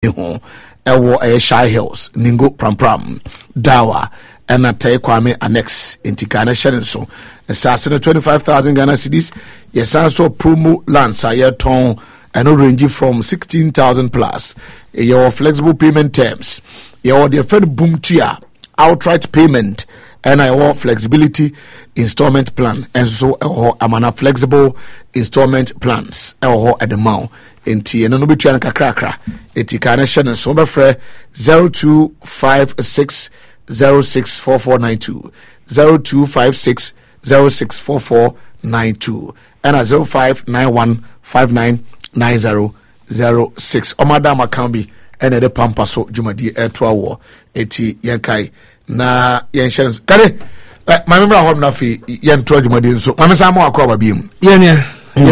ho ewo Shy Hills Ningo Pram Dawa and Atay Kwame Annex in Tikana Shenso assassin 25,000 Ghana cedis. Yes, also promo lands a ton and ranging from 16,000 plus. Your flexible payment terms, your different boom tier outright payment, and our flexibility installment plan, and so I'm on a flexible installment plans at the mount in T and no between kakra etikana shen so be free 0256 064492 0256 064492 and 0591 599006 o madam akambi ene de pampa so jumadi etwa eti yankai na yenshen kare my member home na fi yentwa jumadi so mama samo akwa babiem yenia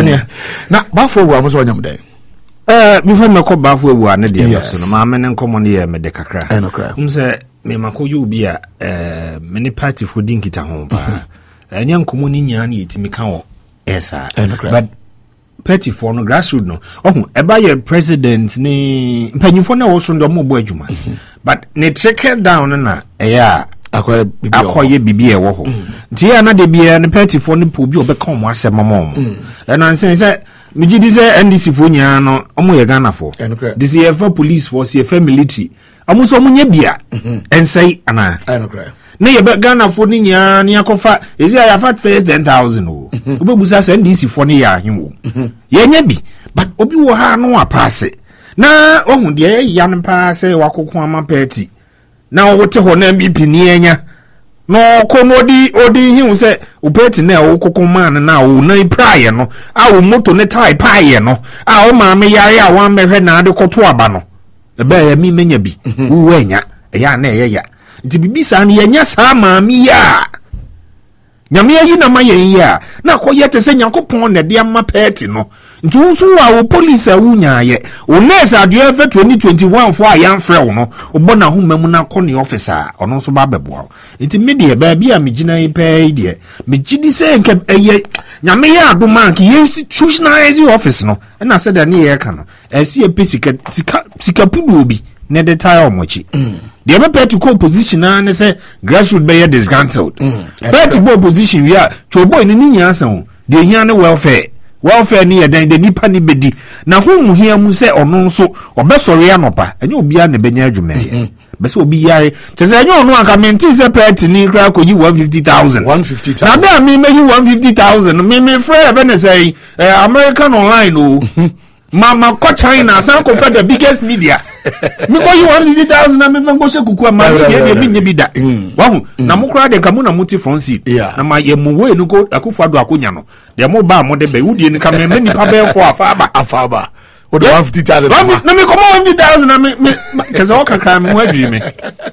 na bafo wo amuso nyam den before me ko bafo ewu ane de so no ma me ne nkomo ne ye me de kakra umse me makoyo obi a me ne party for dinkita ho ba enya nkomo ni nya na yetimi ka wo esa but party for no grassroots no eba ye president ni mpanyifo na wo so ndo mo bo adwuma but ne check down na eya akoye bibi e wo ho nti ya na de bia ne party for no po bi obeka mo asema mo and I say me gidi say NDC fo nya no omo ye Ghana fo this year for police force ye for military omo so omo nya bia ensai ana na ye be Ghana fo ni nya ni akofa ezi ya fat face 10,000 o obebusa say NDC fo ni ya ahwo ye nya bi but obi wo ha no apase na ohun de ya no pa say wakoko ama party na wote ho na MP ni enya no kono odi hiu se upeti na okoko man na o na praye no a o moto ne tai paye no a o ma me yare a wan mehwe na ade koto aba no e ba ya mi menya bi wo anya ya na ya nti bibisa na yenya sa ma mi ya nyame yi na ma yen ya na ko yete se Nyankopon na de ama peti no nti unsu wa o police a wunya ye o nurse adua fe 2021 fo a yan frɛ no obo na homamu na kɔ ne officer ono so ba beboa nti media ba bia megina yi pɛ de megidi se nke eye nyame ya adoma nke institutionalize office no na said na ye ka no esi epesika sika pudu obi ne de tie omochi the other party position na say grassroots be disgruntled party position we are chobo ni nyansa ho de hia ne welfare ni yɛdan de nipa ni bedi na hu hia mu se ɔno nso ɔbɛsɔre anopa enye obi a na benya adwuma yɛ bɛsɛ obi yare kyese enye ɔno aka maintain se party ni kra koyi 150,000 na be me meyi 150,000 me frɛ even say American online o mama ko China san ko the biggest media me ko you 150,000 na me go she kuku ama ye me nye bi da wahu na mo kra de kamu na muti front seat na ma ye mu we no ko akufo ado akonya no de mo ba mo de be wudie ni ka me nipa be for afaba o de 150,000 na me ko 150,000 na me keze o kakra me wadwi me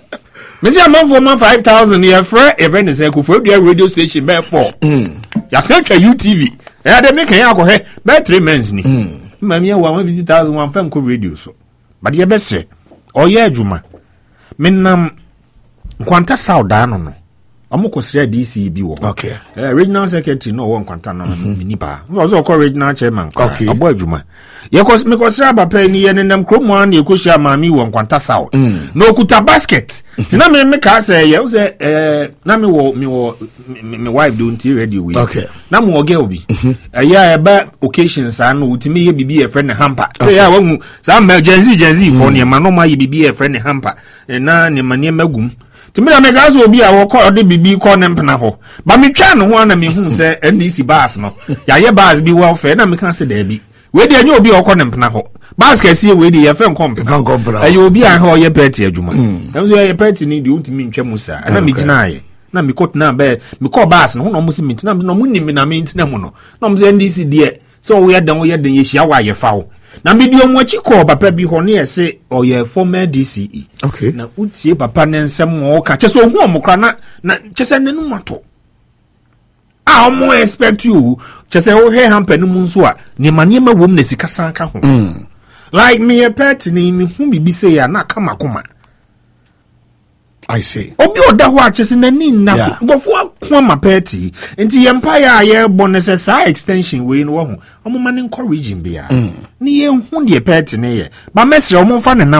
me say am for 5,000 ye frɛ event say ko for radio station be 4 ya say twa UTV e de me kan ya ko he be 3 months ni mami ya 150,000 wan fam ko radio so but ye bese oye adwuma menam kwanta sauda no amukọ sire DC bi wo okay regional secretary no won kwanta no minipa so ko regional chairman abo adwuma ye ko me ko sire bapa ni ye nenam kromo an ye ko hia mami won kwanta south no okuta basket tina me ka say ye say na me wo me wife don't radio we okay na mo girl bi ya ba occasions an utimi ye bibi e friend hamper say ya wahu some Gen Z for ne ma no ma ye bibi e friend hamper na ne ma ne magum timira me gaso obi a wo ko de bibi ko ne mpena ho ba me twa no ho na me hu se NDC bus no ya ye bus bi welfare na me kan se da bi we de anya obi ko ne mpena ho bus ka sie we de ye fe nkompena ayo obi a ho ye party adwuma enso ye party ni de untimi ntwa musa na me gina ye na me kot na be me ko bus no no mo se mintina no mo nimi na me ntina mo no mo se NDC de so we dan ye hia wa ye fa wo na medio mo chiko papa bi ho ne ese oye former DCE okay na utie papa ne nsem wo ka chese ohu omokra na chese ne no mato a mo expect you chese wo he hampa no mu nso a ne mane ma wom na sika san ka ho like me a pet ni me hu bibi say ya na kama koma I say obi oda ho a chese na ni na so bofo akwa ma peti enti ye mpa ya ye bonese sa extension we no ho omo mane encouraging bia ni ye hu de peti ne ye ba mesre omo fa ne nam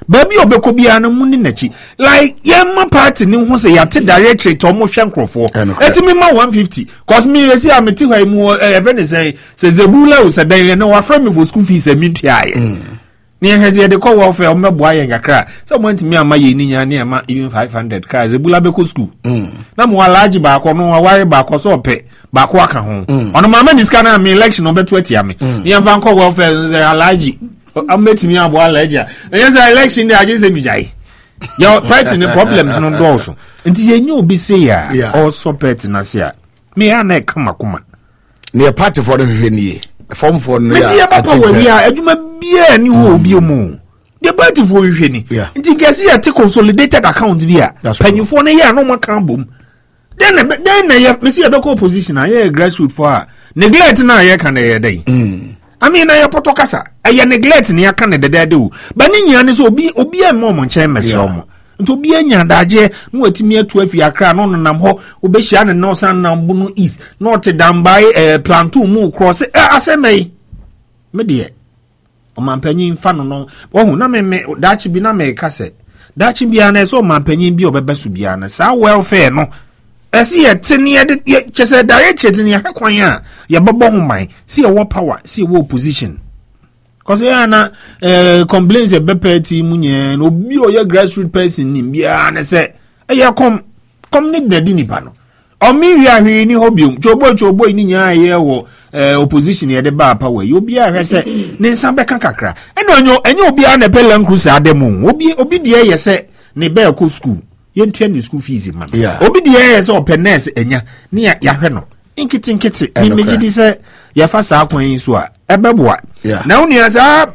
baby obeko bia no muni nachi like yemma party ni ho say yate directory to mo hwe nkrofo etimi ma 150 cause me yesi ameti hwa mu even say zebula o say den na wa from me for school fees e minti aye ni eheze de ko welfare o mebo aye ngakra so mo ntimi ama ye ni nya na ma even 500 ka zebula beko school na mo alaji ba ko no ware ba ko so pe ba ko aka ho ono ma diska na me election obeto atia me ni amfa ko welfare say alaji ametimi abo alaja yes election dey agent say mi jai your party no problems no do so nti ye nyu obi say ya also party na say me ana kama kuma ne party for the hwenie form for no ya me say papa we ya adwuma bia ni wo obi omu the party for hwenie nti kesi ya te consolidated account bia panyufo no ya no maka bom then ya me say be ko opposition ya grassroots for neglect na ya kan ya dey I mean, I poto kasa. I neglect ni aka ne dede o. Ba ni nya ne so obi a mo nchen meso mo. Nto obi anya daje no atimi atu afi akra no nam ho obehia ne no san nam bu no east. North Dambai plantu mu cross asemei. Me de. O mampanyin fa no. Wo na me dachi bi na me kase. Dachi bia na so mampanyin bi obebesu bia na sa welfare no. Esi ye tini ye chese direct tini ya kwan ya ye bobo human si ye wo power si ye wo opposition cause ya na complaints e bepeti munye no bi o ye grassroots person ni bia na se ye kom ni dedi ni pa no o mi wi ahwe ni hobium chobo ni nya ye wo opposition ye de ba power yo bia hwe se ne nsa be kan kakra enyo obi a na pelan cruise ademu obi de ye se ne be ko school yentia ni school fees man obi de yes open nurse enya ne ya hwe no inkiti ni megidi se ya fa sa akwan so a ebeboa na uni asa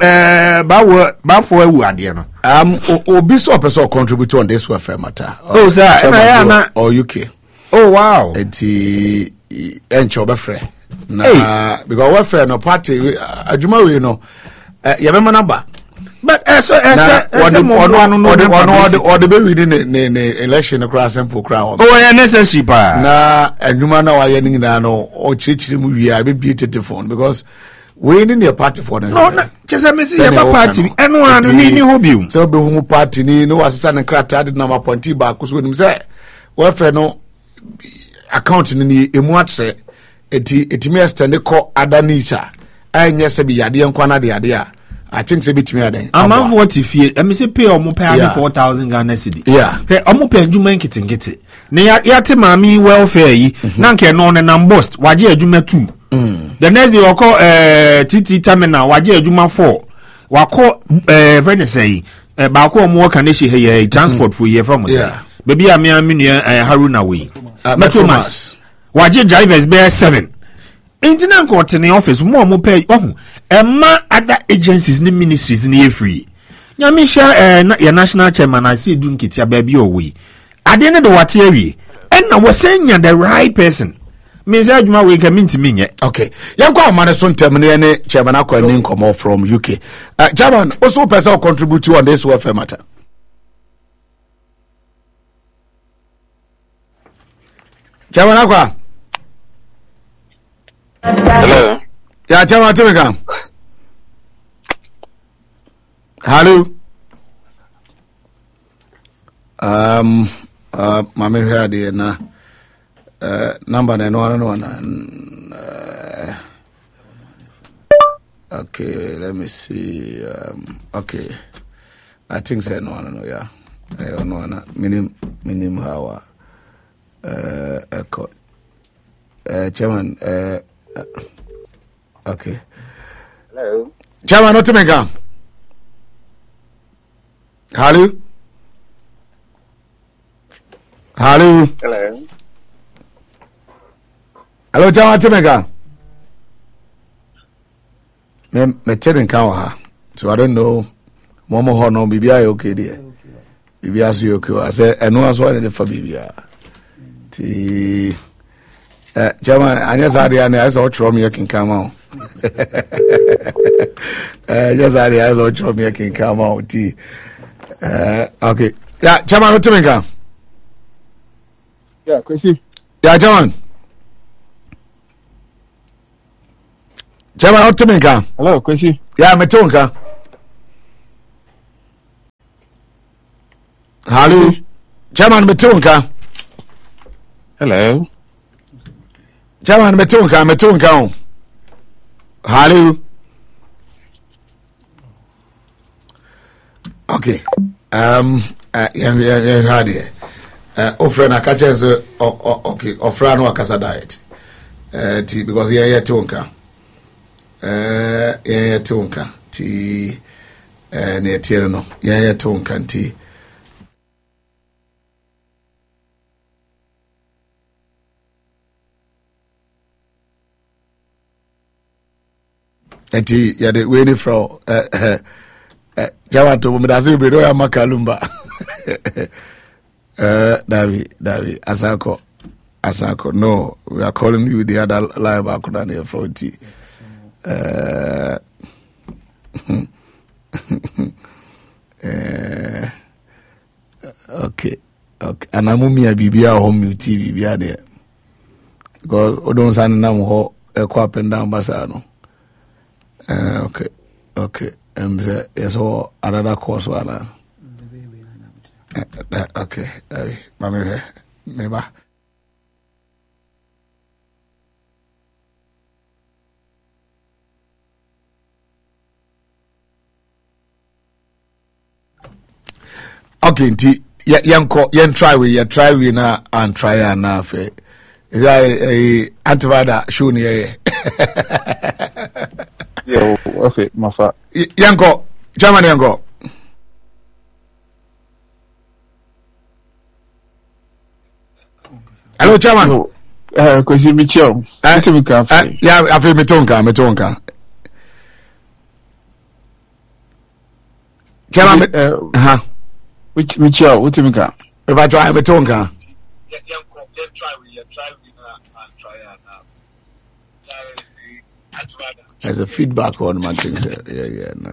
ba fo awu ade no obi so person contribute on this welfare matter sir na or UK wow enti encho be frɛ na because welfare no party adwuma we no ya be manaba but the baby in election across simple crowd. Oh, yeah, necessary pa. Na adwuma na wa ye ni na no o chichiri mu wi a be telephone because we in the party for them. No, just me see your party. Eno anu ni hobium. So be hu party ni no asesa ne krata de na ma ponti ba ko so nim say welfare no account ni emu atre etimi extend ko adanisa anya se bi yade nkwana de yade a I think say betimi aden. Amam what if you say pay omo pay 4,000 Ghana cedi. Yeah. Omo pay adwuma nkete. Ne ya te mami welfare yi na nke no ne nam bost waje adwuma 2. The next day wako TT terminal waje adwuma 4. Wako friend say ba ko omo ka ne she transport for ye from say. Baby am Haruna we. Metromas. Waje drivers be 7. Intina court in the office more pay Emma other agencies ni ministries ni free. Nyamisha your national chairman I see doing kitia baby away. At the end of the whatever and I was saying you're the right person. Means Ajuma we can mean to me. Okay. Yanko Manason terminate chairman akwa come from UK. Chairman also person contribute to on this welfare matter. Chairman akwa hello. Yeah, Chairman Timika. Hello. Mami here the na number no. Okay, let me see. Okay, I think say no. Yeah, no. Minim how. Chairman. Okay. Hello. Chairman Otimeka. Hello. Hello. Hello, Chairman Otimeka. Me telling ka so I don't know. Momo ho no bibia okay there. Bibia so okay. I say eno aso any for bibia. Ti Chairman, anya zaria na aso chro me kin kama. Just zaria aso chro me kin kama ti. Okay. Yeah, Chairman Otimeka. Yeah, Kwesi. Yeah, Chairman. Chairman Otimeka. Hello, Kwesi. Yeah, Metonka. Hello. Chairman Metonka. Hello. Chairman Metonka. Hello. Okay. Yeah, Ofren Akaches, okay, Ofrano Akasa diet. Because yeah, Tonka. Yeah, Tonka. Near Tirano. Yeah, Tonka. Eti ya de waiting for Jawa to me da say be do ya makalumba. Davi Asako no, we are calling you the other live akuda near front. Okay. Anamumi ya bibia home mute bibia there. Because odon san nam ho e kwa up and down basano. Okay. So another course one. Okay. Mami meba. Okay, yen try we na and try na fe. Is that antivada show ni Yo, okay, Mafa. Yanko, German Yanko. Hello, Chairman. Kwesi Michel. Yeah, I feel Metonka. Chairman, Which Michel, what do you mean? If I try Metonka. There's a feedback on my things. Yeah, no.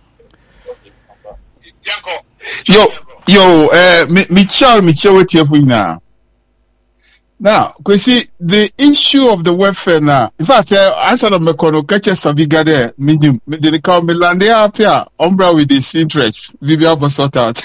Michel, what you now? Now, Kwesi, the issue of the welfare now. In fact, I said, I'm going to catch a Saviga there. They call me Landia up here, Umbra with this interest. We be able to sort out.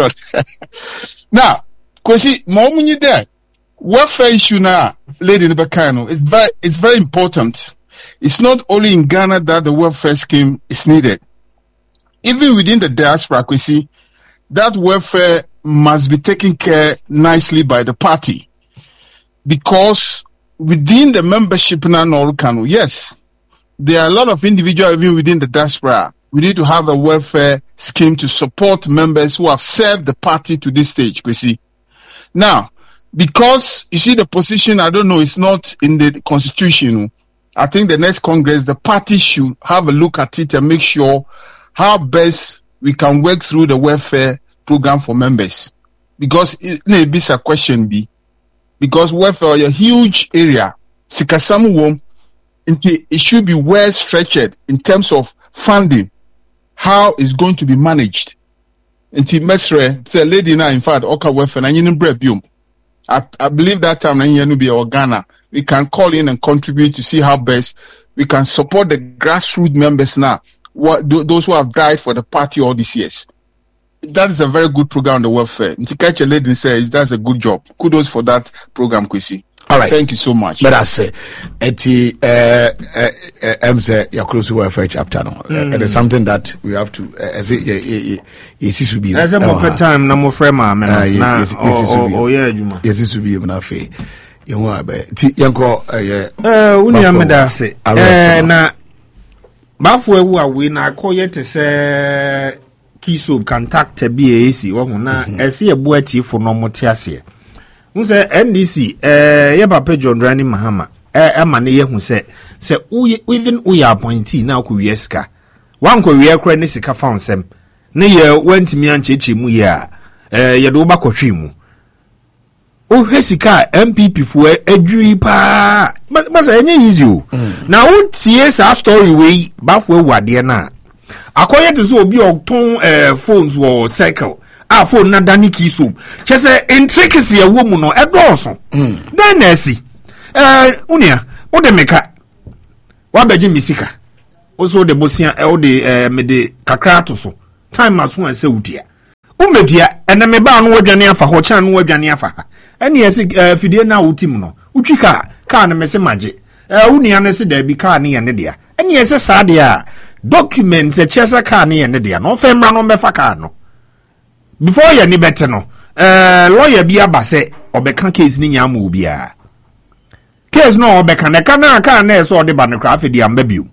Now, Kwesi, Momuni there. Welfare issue now, Lady Nebakano, it's very important. It's not only in Ghana that the welfare scheme is needed. Even within the diaspora, Kwesi, that welfare must be taken care nicely by the party. Because within the membership now, yes, there are a lot of individuals even within the diaspora. We need to have a welfare scheme to support members who have served the party to this stage, Kwesi. Now, because you see the position, I don't know, it's not in the constitution. I think the next Congress, the party should have a look at it and make sure how best we can work through the welfare program for members. Because it may be a question be. Because welfare is a huge area. Sikasamu it should be well stretched in terms of funding. How it's going to be managed. Until Mesre, the lady now, in fact, Oka welfare, and you know, I believe that time in be Ghana, we can call in and contribute to see how best we can support the grassroots members now, those who have died for the party all these years. That is a very good program on the welfare. Ntikache lady says that's a good job. Kudos for that program, Kwesi. All right. Thank you so much. But I say, MZ Yakrusu welfare chapter. It is something that we have to. As it is be. As a more time, no more frame, yes, it should be enough. You know, Yanko, Uniamedase. Na Bafu, we na call yet to say. Kiso contact BAC na esi ebuati for no motiase unse NDC ye papa John Drani Mahama ma ne ye hu se even we appointee na ko wieska wan ko wie kra ne sika fa onsem ne ye wantimi ancheche mu ye ye do ba kotwe mu o hwesika MPP fo adwui pa ba say enye easy o na wo tie sa story we ba fo awade na akoye to so obi oton phones wo cycle phone na dani kiso chese intricacy e wo mu no edonso den na asi unia o de meka wa beji misika o so de bosia o de me de kakra to so time as one say udia umedia ena me ba no wadwane afa ho chan no wadwane afa ene yesi fidie na wotim no utwika ka na mese mage unia na se da bi ka na ye ne dia ene yesi sa dia documents e chesa ka na ye ne dia no femra no befa ka no before ye ni bete no lawyer bi abase obeka case ni nyama obi a case no obeka na ka na so de ba ne kra afedi amba biu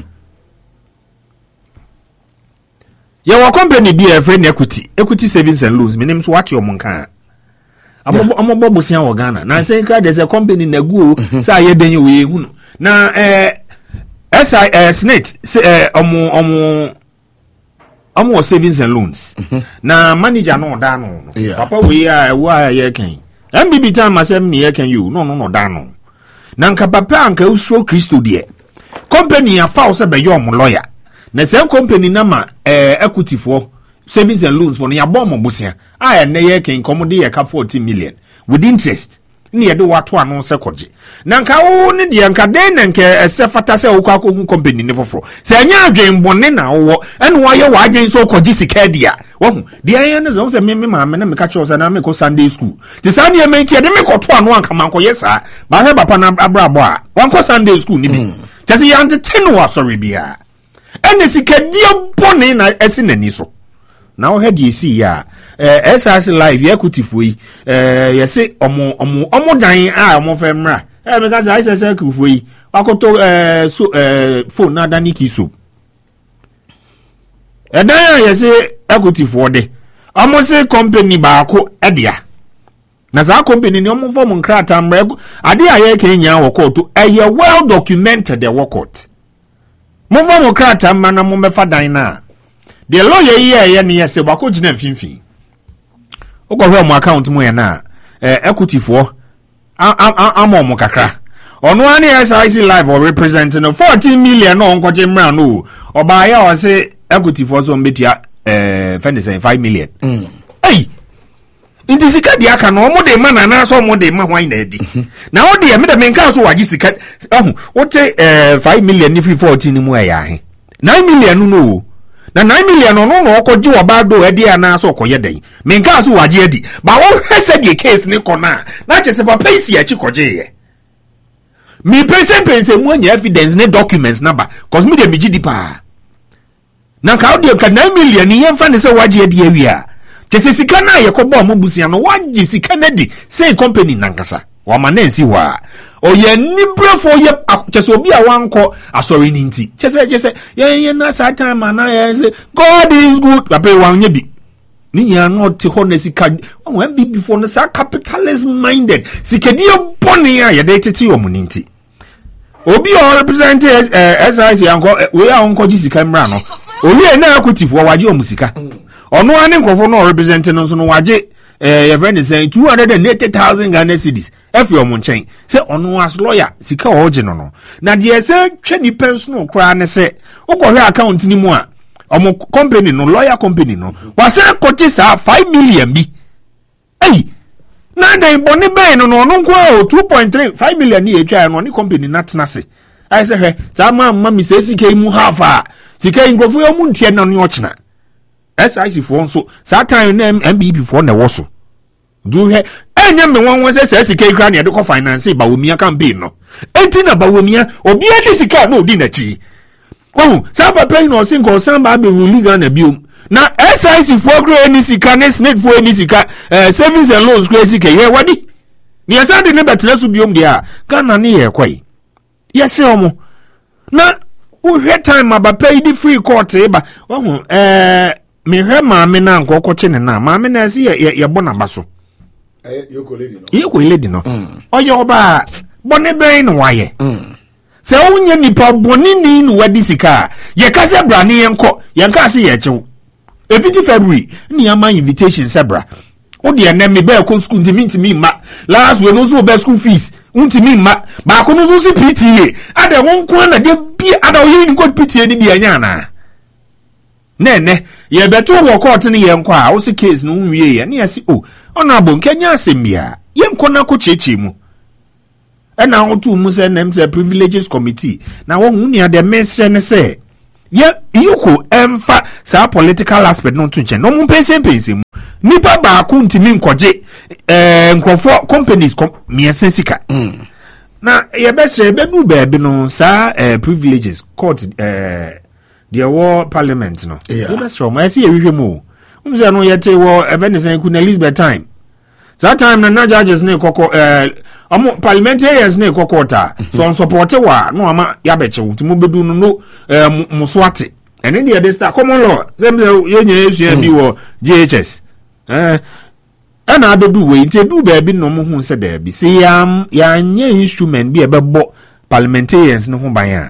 your company be a friend equity savings and loans menim so what your monka amobo bosia wo Ghana na say there's a company na go say ye den we hu na SNET omo savings and loans na manager no da no papa we ye kan MBB time asem ne ye kan you no da no na nka papa anka usro Kristo de company afa wo se be your lawyer na same company na ma equity for savings and loans for ya bomb bosia na ye kan komode ye ka 40 million with interest ni ye de wato anu se koje na nka wo ne de nka den na nka ese fata se wo kwa ko company ne foforo se anya adwen bone na wo ene wo ye wa adwen so koje sika dia wo hu de ayen ne zo se me ma me na me ka che so na me ko Sunday school ti sa ne me nki de me ko to anu anka man ko yesa ba he papa na abrabo a wan ko Sunday school ni bi just ya ante tenwa sorry bia ene sika dia bone na ese nani so na wo head yesi ya SRC live equity foi yesi omo dan a omo femra me ka say SRC foi wakoto so phone na dani kiso dan yesi equity for de omo se company ba ko edia na za company ni omo form nkrata mra ade aye kenya wo court eye well documented the workout mo form nkrata ma na mo mefa dan na the lawyer ye ne yesi bako gina mfimfi okọhwe mo account mo ya na equity for am kakra onu ani SIC live or representing 14 million no nkoje mra no oba ya o se equity for so mbetua 5 million hey inti sika dia ka no mo de ma na so mo de ma hwan na edi na wo de me de menka so wagi sika wote 5 million ni free 14 mu ya he 9 million no na 9 million no okoji obado edi ana so okoye den menka so waje edi ba wo hese die case ni kona na chese papa isi achi koje ye mi pense mu anya evidence ne documents number cause me de mi gidi pa na ka audio ka 9 million ni yemfa ne se waje edi awia chese sika na ye ko bo mo busia no waje sika na di say company nankasa wa manensi wa oye ni brefo ye chese obi a wanko asori ni nti chese ye na satan mana ye say God is good papa wanye bi ni nya not ho na sika wan bi before no sa capitalist minded sikadie boni a ye de tete o muninti obi o represent SIC anko we a onko ji sika mra no owi na akutifo waje o musika ono ane nkofo no represent no so no waje your friend is saying 280,000 Ghana cedis if you mo nchen say ono as lawyer sika oje no na de say twani pens no kra ne say ukohwe account ni mu a omo company no lawyer company no wase kochi sa 5 million bi hey na dey boni ben no nko 2.3 5 million ni etwa no ni company na tena se ai say he sa ma mi say sika mu half a sika ngofo yo mu ntie na no ochina SIC for so Satan na MBB for na woso do he enya me won say SIC kra na de ko finance ba womia campaign no enti na ba womia obi edi sika na odi na chi sa papa no single samba be legal na biom na SIC for kra ni sika na SNET for ni sika savings and loans kra sika ye wadi ni asa de ne betre so biom dia Ghana ne ye kwai yes omo na wo he time abapa idi free court e ba me hwe maame na nkoko chene na maame na si ye bona baso yoko lady no oye oba bone ben no waye se wonye nipa boni ni no wadi sika ye ka se bra ne yenko ye ka se ye chew efiti February ni ama invitation sebra o de na me ba ko school ntimi ma last we no so be school fees ntimi ma ba ko no so si PTA ade wonko na de bi ada o yi ni ko PTA ni bi anya na nene ye beto wo court ni ye nkwa a o si case no nwie ye na ye si ona bo nkenya asembia ye nkona ko cheche mu na otu mu se nem se privileges committee na wo hu ni ade mesre ne se ye yuko emfa sa political aspect no to nche no mu pense mu nipa baako ntimi nkɔgye nkrɔfo companies miɛnsa sika na yɛbɛsɛ bɛdu baabi no saa privileges court deɛ wɔ parliament no yɛbɛsɛ ɔmo ɛsɛ yɛhwehwɛ mu sɛ no yɛte wɔ ɛfɛne Queen Elizabeth time that time na judges ne kɔkɔ ɔmo parliamentarians ne kɔkɔ ta so on support wa no ama yabɛkyew nti mo bedu no mo so ate ɛne deɛ de start common law sɛm sɛ yɛnyɛ esua bi wɔ JHS ɛna abedu wei nti edu baabi no mo hu sɛ daabi sɛ yɛanyɛ instrument bi ɛbɛbɔ parliamentarians ne ho ban a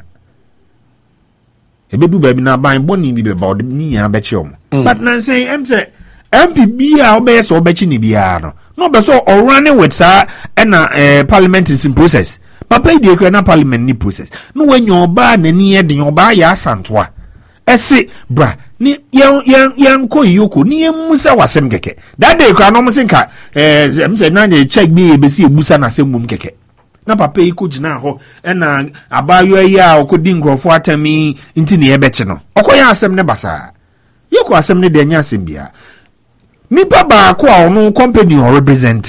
ebedu baabi na ban bɔ ne bi bɛba ɔde ne nyinaa bɛkye ɔmo but nansɛn ɛm sɛ MP bi a ɔbɛyɛ sɛ ɔbɛkye ne biara no ɔbɛ sɛ ɔrane with saa ɛna parliament is in process papa yi deɛ kura na parliament ni process no wɔnyɛ ɔbaa n'ani yɛ den ɔbaa yɛ asantoa ɛse bra ni yɛn kɔ yiyoko ni yɛn musa wasɛm kɛkɛ that day kura na ɔmo se nka ɛm sɛ na de check bi ebesi ebusa na asɛm mum kɛkɛ na papa yi ko gyina hɔ ɛna abaayewa yi a ɔkɔdi nkurɔfo atami nti ne yɛbɛkye no ɔkɔyɛ asɛm ne basaa yɛkɔ asɛm ne deɛ nyɛ asɛm bia nipa baako a ɔno company ɔ represent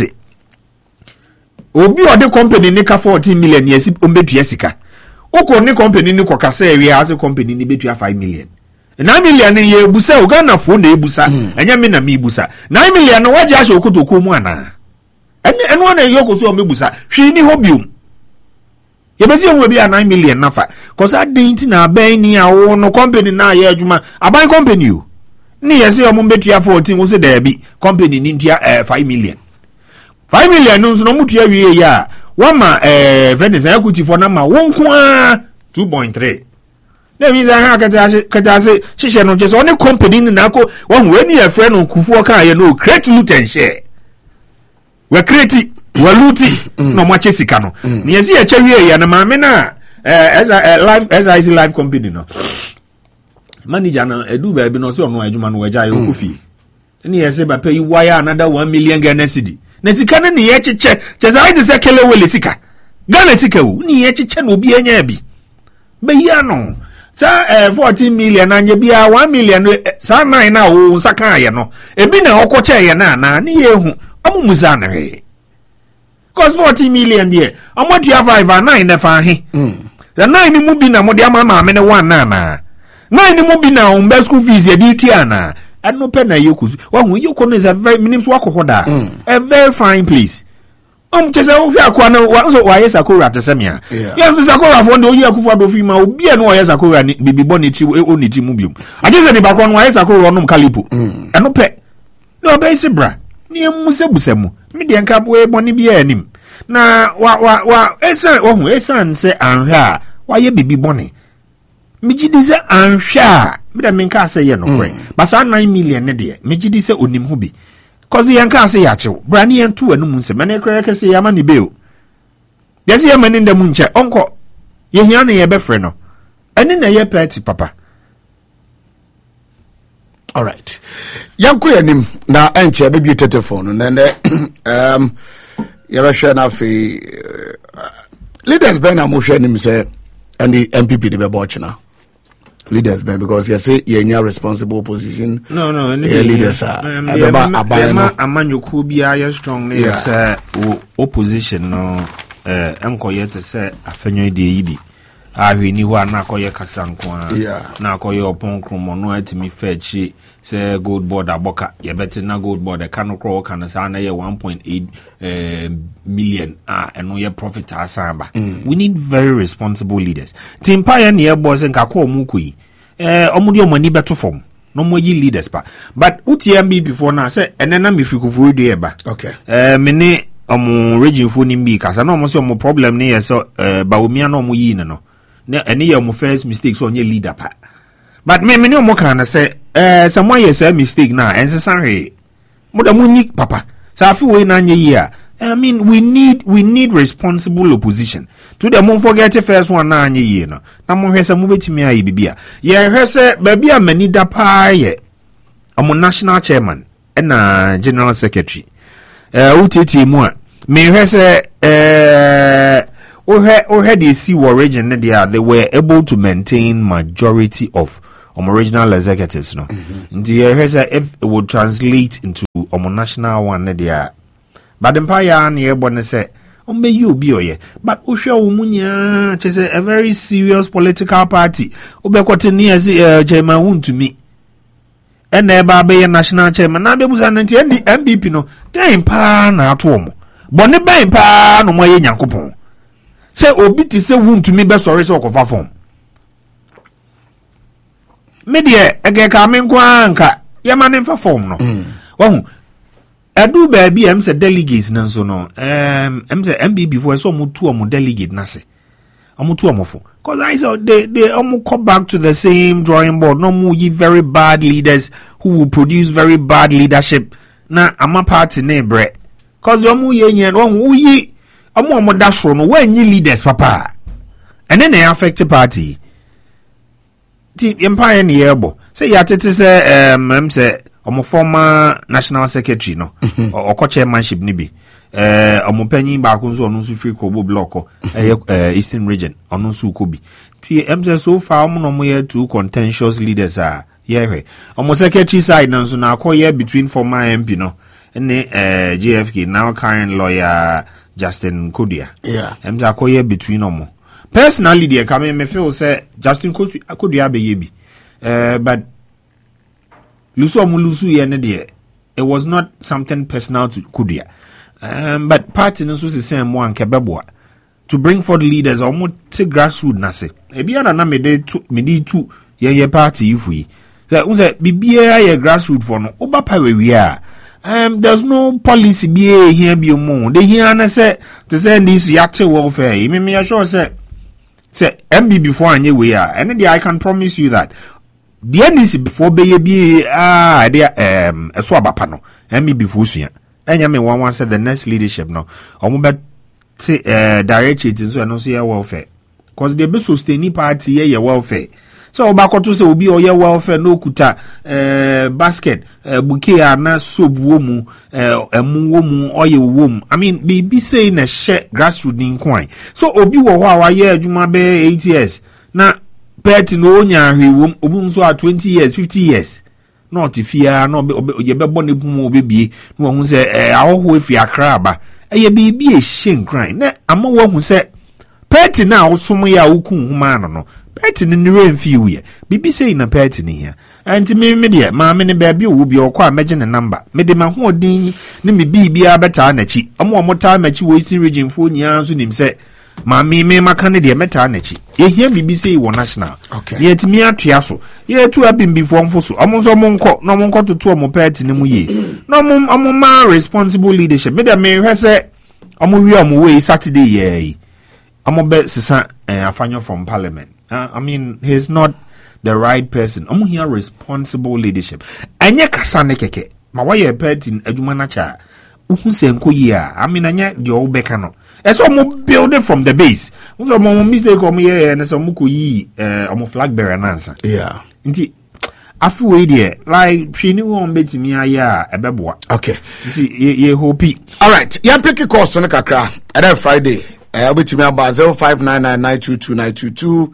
obi ɔde company ne ka 14 million yɛsi ɔmbɛtua sika okɔ ne company ne kɔ kasa area ase company ne bɛtua 5 million 9 million ne yɛ ebusa Uganda fo na ebusa ɛnyɛ me na me ebusa 9 million no wagye ahyɛ okotoko mu ana ɛno na yɛkɔ so ɔmbɛbusa hwee ni hɔ biom yɛbɛsi ɔmo bi a 9 million nafa kɔsa den ti na abɛn ni a wo no company na yɛ adwuma aban company o ni yɛsi ɔmo mbɛtua 14 wo se daabi company ni ntua 5 million 5 million no nso no mutua wie ya wama Venice equity for na ma wonko a 2.3 na mi za ha kata se hyehyɛ no kyɛ sɛ ɔne company ni na akɔ wɔn wani yɛ frɛ no kufuo kan yɛ no create loot and share we create waluti no mache sika no ni yɛsi yɛ kyɛ wie ya na maame na as live company no manager na edu ba bi no so ono adwuma no wagya yɛ kofi ni yɛsi ba pay wire another 1 million Ghana cedi na sika ne yɛ kyekyɛ kyesa ayi sɛ kele wele sika Ghana sika wo ni yɛ kyekyɛ no obi anya bi be ya no sa 14 million anya bia 1 million sa 9 na wo saka ayɛ no ebi na ɔkɔkyɛ yɛ na ni yɛ hu amumuza na he cause 14 million there amotua 5 and 9 na fa he the 9 ni mu bi na mo de ama maame ne 1 na 9 ni mu bi na on be school fees ye di tua na eno pe na yokusu wahu yoko no is a very minim so akohoda a very fine place chese wo fi akwa no so wa yes akora tesemia yes akora fo ndo oyi akufo do fi ma obi e no yes akora ni bibi boni ti oni ti mu biom agese ni bakwa no yes akora no kalipo eno pe no be isi bra ni emu se busemu me de nka bo e boni bi anim na wa esa wahu esa nse anhwa wa ye bibi boni mejidi se anhwa me da menka ase ye no kre basa 9 million ne de mejidi se onim ho bi cause yanka ase ya chew brani yantu anu mu nse mane kre kese ya mani beo yesi ya mani ndam nche onko ye hia ne ye befre no eni na ye party papa. All right. Yanko yanim na enche be beautiful phone nende yɛbɛhwɛ na afei leaders bɛn na mohwɛ nim sɛ ɛne MPP de bɛbɔ ɔkyena leaders bɛn because yɛsɛ yɛnya responsible opposition no leaders a ɛbɛba aban no amanyɔkuo biara yɛ strong ne yɛ sɛ opposition no ɛnkɔyɛ te sɛ afɛnyɔ deɛ yi bi ahwe ni hɔ a na akɔyɛ kasa nko a na akɔyɛ ɔpɔn kromo no atimi fa akyi sɛ gold board abɔka yɛbɛte na gold board ɛka no korɔ wɔka no saa na yɛ 1.8 million a ɛno yɛ profit asan ba. We need very responsible leaders. Timpa yɛ ne yɛbɔ sɛ nkakɔ ɔmo kɔ yi ɔmo de ɔmo ani bɛto fam na ɔmo yi leaders pa but wotia me before na sɛ ɛnɛ na mefiri kufuo de ɛba me ne ɔmo region fo ni bi kasa na ɔmo sɛ ɔmo problem ne yɛ sɛ bawomia na ɔmo yi ne no na ɛne yɛ ɔmo first mistake so ɔnyɛ leader pa but me ne ɔmo kan na sɛ someone yɛ sɛ mistake na ɛnsesa hwee mo da mo ni papa sɛ afi wei na nyɛ yi a I mean we need responsible opposition to the mo forget first one na nyɛ yi no na mo hwɛ sɛ mo betimi ayi bibia yɛ hwɛ sɛ baabi a mani da pa yɛ ɔmo national chairman ɛna general secretary utete mu a me hwɛ sɛ we had the see war region they were able to maintain majority of original executives no. Nti if it would translate into national one there. But the empire na ebone say you be oye. But Usha Umunya is a very serious political party. Obekwateni as chairman won to me. And eba be national chairman. Na be buza the MPP no. Dem pa na atomo. Bone ben pa no moye Nyankopon. Say obi ti say won to me be sorry so okofa form. Me de ege ka me nkwa anka. Ye ma ne fa form no. Wahu Edu baby am say delegates nanso no am say MB before so mutu omo delegate nase omutu omofo cause I saw they come back to the same drawing board no mu yi very bad leaders who will produce very bad leadership na ama party na bre cause omu ye nyen omu yi omo dasro no when yi leaders papa and then they affect party ti empire ni ebo say ya tete say am say omo former national secretary no or chairmanship ni bi omo panyin ba ko nso onu nso free kobo block eastern region onu nso ko bi ti emse so far omo no mo ye two contentious leaders ye omo secretary side no nso na akoye between former MP no ne JFK now current lawyer Justin Kodia emse akoye between omo personally there come me feel say Justin Kodia be ye bi but Lusu it was not something personal to Kudia. But party no so same one kebeboa to bring forward leaders or more to grassroots nase. Ebiana na me di tu ye party if we. Unse bibia ye grassroots for no oba pa we are. There's no policy be here be mo. They hear na say to send this yate welfare. Me assure say MB before anye we are. And I can promise you that the NDC before be a swab panel, and me before soon. And you may one said the next leadership no, or bet direct it into an OCA welfare. Because the best sustaining party, your welfare. So, back to say, will be all your welfare, no kuta, basket, bouquet, na soap woman, a woman, or your womb. I mean, be saying a share grassroots in coin. So, Obi wa year, you might be 8 years. Now, Pet no nya hwe obunso a 20 years 50 years not ifia no ye be bone pumo bebie no hu se ahoho efi akra aba ye bibi e shen kran na ama wo hu se pet na osom ya okun huma no pet ni remfi wiye bibi sei na pet ni ya anti me de ma me ne ba bi wo bi okwa meje ne number me de ma ho odin ni me bibia beta na chi omo ta na chi wo isi region fo nya so nim se ma me makane de meta na chi ye hia BBC wo national ye timi atua so ye tu abim before mfo so omonso monko toto omo pet ni mu ye no omo ma responsible leadership me de me hwese omo wi omo we Saturday ye omo be sisa afanyo from parliament. I mean he's not the right person. Omo here responsible leadership anye kasa ne keke ma wa ye pet in adwuma na cha uhu se nko yi I mean anye de o beka no. It's almost build it from the base. What's a mistake on me and some muku almost flag bearer answer. Yeah. Indeed. I feel idea like she knew on betting me a beboa. Okay. Ye hope. All right. Yeah, pick a course on a kakra. And then Friday. I'll be to me about 0599922922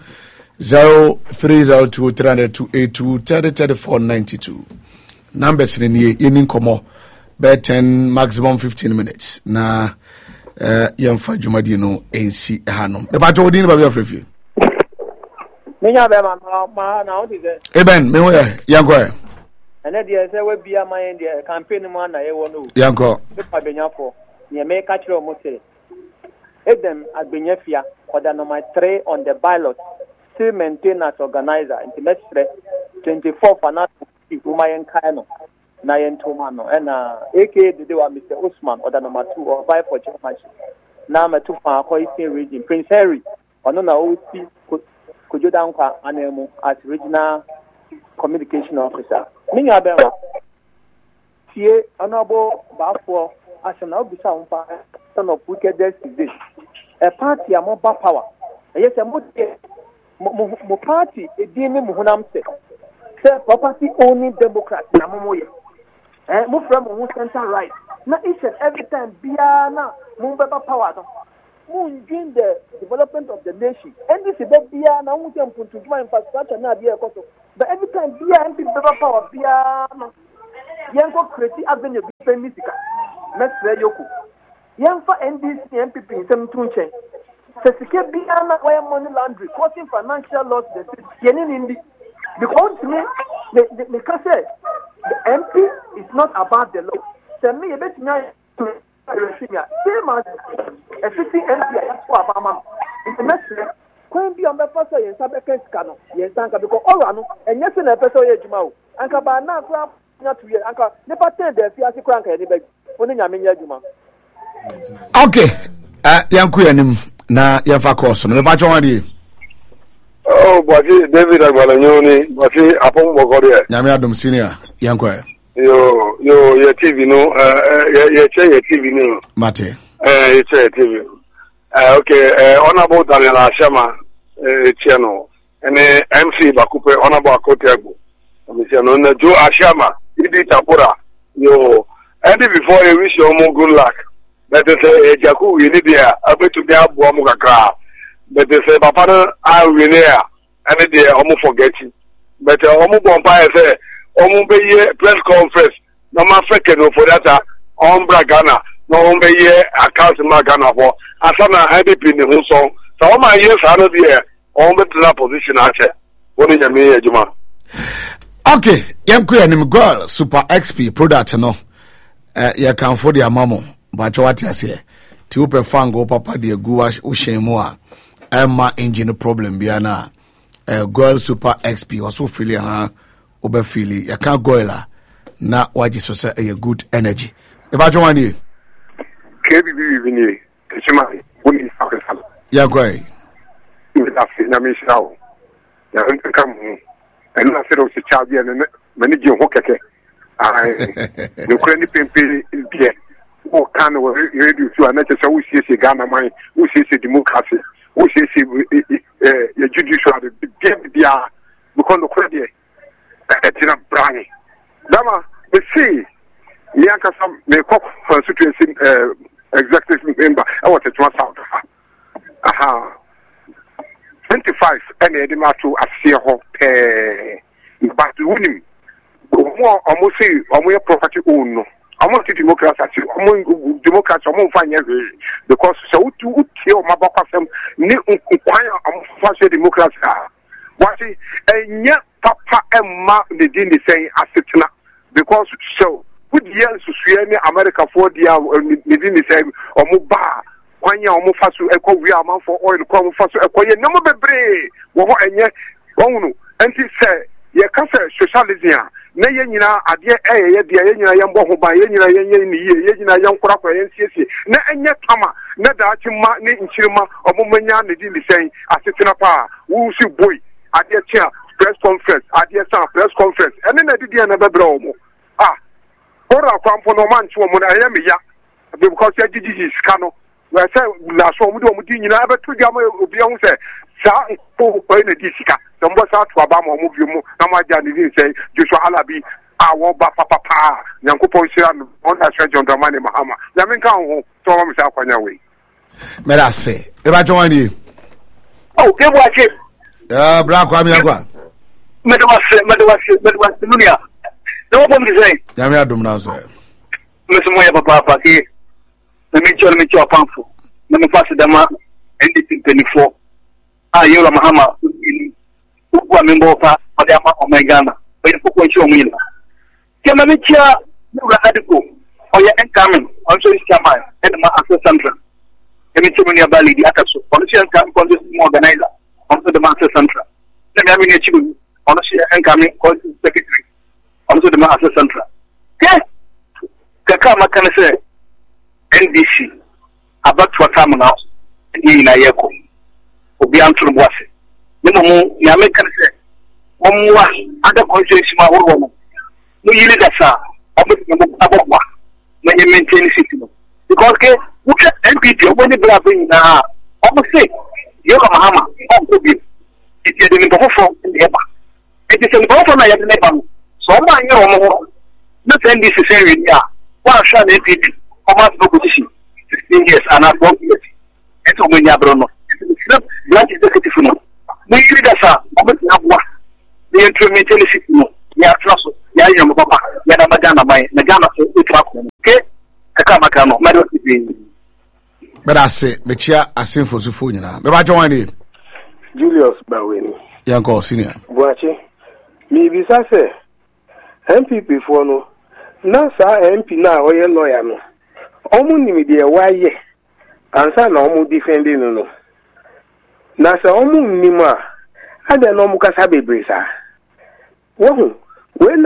0302 302 3492. Numbers in the evening come bed 10 maximum 15 minutes. Na yamfa jumadi no ensi hanom e ba jodi ni ba be afrefi menya be ma na o de eben me wo yanko e ene de se we bia man de campaign mu na ye wo no yanko be pa benyafo ne me ka kire o mo se edem agbenyafia order number 3 on the ballot still maintain as organizer intimate 24 fanat woman kan no na yentoma no na AK de wa Mr. Usman order number 2 or vie for chairmanship na metu fa ko Eastern region Prince Harry ono na o si kojodan kwa anemu as regional communication officer minya be ma tie honorable bafo asana obisa umpa son of wickedness is this a party among power yes mo party e di ni mo hunam se property owning democrat na momoye move from center right. Now each and every time, Biana, move power. Move in the development of the nation. And this is Biana, who can put to my infrastructure now be a cost of But every time Bia and people power piano, Yanko Creti Avenue Benisika, Mestre Yoku, Yanfa NDC MPP in some Tunche. Sesike Biana where money laundry causing financial loss the city. Because to me, the say the MP is not about the law. Tell me a bit now to same as a 50 MP for Obama. In the message, when be on the first year, Sabeka Scano, yes, Anka, because all I know, and yes, in a person, Jumao, Anka Bana, not to you, Anka, never tell the Fiasi Crank, anybody, only Yamina Juma. Okay, Yankuyanim, na Yafa Course, no matter what you. Oh, but David Agualanyoni, but upon Mogoria. Yamiadum Senior, Yankoya. Yo, your TV, no, your TV, no. Mate. It's a TV. Okay, Honorable Daniel Ashama, channel, and MC Bakupe, Honorable Kotiago. Mister Joe Ashama, Idi Tapura. Yo, and before you wish you more good luck. But they say, Jaku, you need there, I bet to be a Buamukaka. But they say, Papa, I will there, and they almost forget you. But almost Bompire say, almost be press conference, no matter for that, Ghana, no be account Ghana for, as I'm a happy in the whole song. So all my years are not there, almost to that position, actually. What is your name, Juma? Okay, Yankuyanim girl, Super XP product, no. You can afford your mamo, but what you say, to fango papa, dear Guash Ushemua. Emma engine problem biana girl Super XP also feeling obe feeling ya can goila na waji so say a good energy e ba jwan ni KBB ni kishima woni afesala ya gwai ni afi na me shawo ya nkam en na fero se chabia ne mani je ho keke ai no kura ni pempe bie o kan wo radio tu anache sa wo sie Ghana man wo sie democracy wo say your judicial bia because no credit etina brani dama we see yanka some me kok constituency executive member I want to south aha 25 and edema to asie ho but winning almost say almost property own no among the Democrats, among Democrats, among finance, because so to kill my backfam, inquire among fashion Democrats. What is a yet papa and ma the din the same as it now? Because so, with years to see America for the within the same or Muba, 1 year or Mufasu, echo we are for oil, come for a number of brave, what and yet, and he said, ye can say socialism. Na yenyina ade ye de yenyina yembo ho ba yenyina yenye ye yenyina yenkora kwa yensiesi na enye tama na daachi ma ne nchirima omomanya ne di lisen asetena pa wo si boy ade chia press conference ade sa press conference ene na didi na bebra omo ora kwampo no manchi omo na ye me ya because ya gigi skano we say na so omo di nyina abetu dia ma obi ehun se sa ko ko ne di sika sombo sa to aba mo bi mu na ma ja ni say Joshua Alabi awo ba papa nyankopon shira no on da shwe John Dramani Mahama ya men kan ho to mo sa kwanya we me da say e ba join ni ke bo ache bra kwa mi agwa me do was dunia no mo mi say ya me adum na so me so mo ya papa ke me cho pamfo me me pass dama NDP 24 Yola Mahama kwa membo pa adama omegana we ko nchi omuyina kema mechia ura adiko oya enkamen also is chairman and ma access central kemi chimuni abali di akaso onchi enkamen congress organizer also the access central na mi amini chibu onchi enkamen congress secretary also the access central kaka makana se NDC about what time now ni na yeko obi anturu boase nemo ya meka se omwa ada constitution ma wo no yiri da sa abokwa na ye maintain city no because ke wuke NPP oboni bra bin na omo say yo ka Mahama on bi iti de nbo fo ndeba iti se nbo fo na ya de neba so mo anyo omo ho na send this say we ya wa sha na NPP omo as opposition 16 years and a 4 years eto mo nya bro no black executive no mo yiri da sa omo na bua the implementation system. Yeah, trust. Yeah, you know, Papa. Yeah, Magana, so it's okay. Kakamagano, Madam. But I say, Mechia, I sing for Zufunia. But I join you. Julius Bawini. Young senior. Boache. Maybe I say, MPP for no. Now, sir, MP now, or your lawyer no. Omu me dear, why ye? Answer no more defending no. Now, sir, Omu Nima. I don't know Mukasabe Brisa. Whoa, when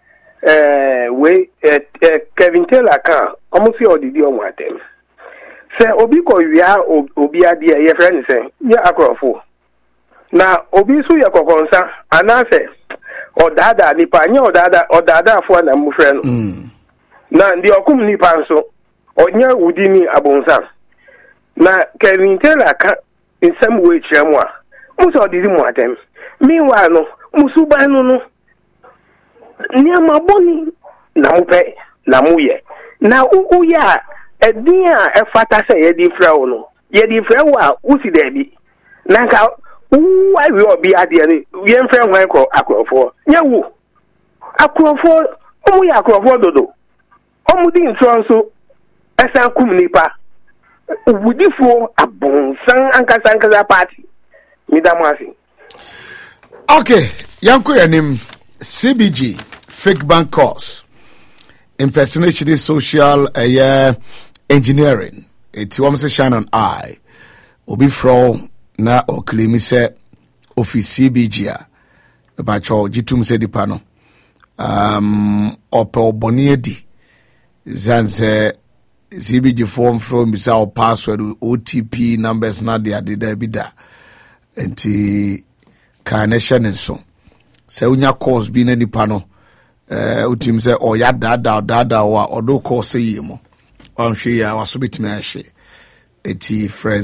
Kevin Taylor can almost see all the deal with them. Say, Obiko, we are Obia, dear, your friend, say, yeah, Akrofo. Now, Obisu Yakonsa, and I say, or Dada, Nipanya, or Dada, for an friend. Now, the Okum Nipanso, or Nya Udini Abonsa. Now, Kevin Taylor can, in some way, Chamwa. Muso did him with them. Meanwhile, no, Musuba no. Near my bonny, Namupe, Namuye. Now, Uya, a dear, a fata say, a different, yet if I were, Usi Debbie. Nanka, why will be at the end? We ain't friend when Akrofo. Yawu Akrofo, Omu Akrofo Dodo. Omudin Tronso, Asa Kumnipa. Would you for a bon sang Ankasankaza party? Midamasi. Okay, Yanko Yanim, CBG, fake bank course, impersonation is social engineering. It's one shine on eye. Obi from na o claim say office CBG about your jitum se di pano opo boniedi zan se CBG form from bisa password OTP numbers na dia de bida enti connection so se unya course bi na di pano utim se o ya dada wa odo course yimo on hwe ya waso bitimi ahye eti fra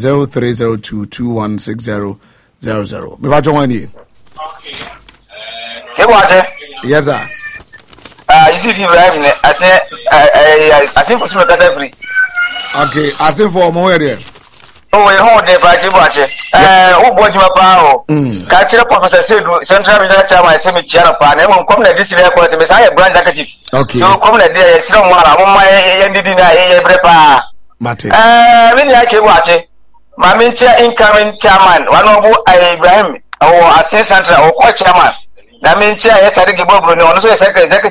0302216000. Me ba join you. Okay. Hey, what? Yes, sir. You see, if you arrive, I say for some casa free. Okay, I say for more area. Oh, we hold the party watch. Who bought you a power? Catch up, Professor Central Regional Chairman, Semi Chiapa, and won't come to this record to Messiah Brand Executive. Okay. So come to the someone, my ended in a prepa. Mate. Many like you watch it. My incoming chairman, one of Ibrahim, or assistant or co chairman. That means chair, yes, I think Bob Bruno, also a secretary.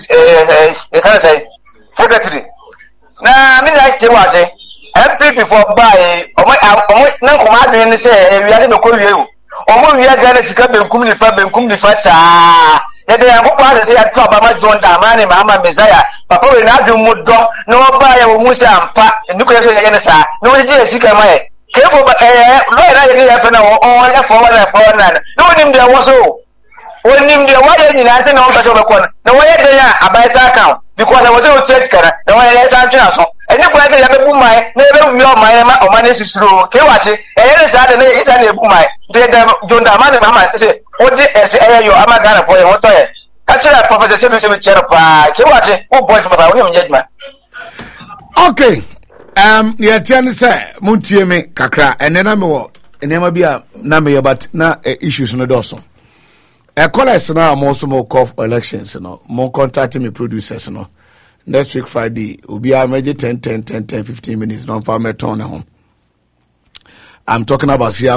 Now, many like you watch it. MPP for buy, or no command and say, we are in the Korea. Or we are going to come and come the first. Yet they are going to say, I talk about John Damani, Mama Messiah. Papa will not do more dog, no buy a Musa and Pat, and nuclear against her. No, it is a way. Careful, but right, I have an all for no one in there was so. When him the why in Latin on such a one, no way they are a buy account because I was a church car, no way as I'm so. And you can say, I my never know my or money is through. Can watch it? And it is Saturday, it's a my John Damani, Mamma say, what did I say? You are my gun for your hotel. Actually, Professor Sebi Cherapa, can watch it? Oh, boy, my judgment. Okay. Yeah, ten say, Muntie me kakra, and then I'm what, and then be a number, but na issues no doso. A caller is now most more call elections, more contacting me producers, Next week Friday, will be a major 10, 15 minutes, non farmer turn home. I'm talking about here.